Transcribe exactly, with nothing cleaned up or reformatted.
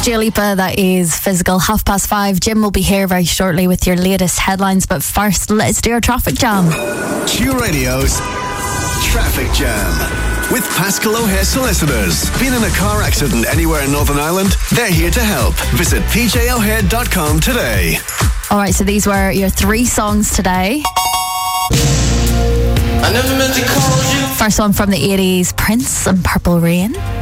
Dua Lipa, that is Physical. Half past five. Jim will be here very shortly with your latest headlines, but first, let's do our traffic jam. Q Radio's Traffic Jam with Pascal O'Hare Solicitors. Been in a car accident anywhere in Northern Ireland? They're here to help. Visit p j o'hare dot com today. Alright, so these were your three songs today. I never meant to call you. First one from the eighties, Prince and Purple Rain.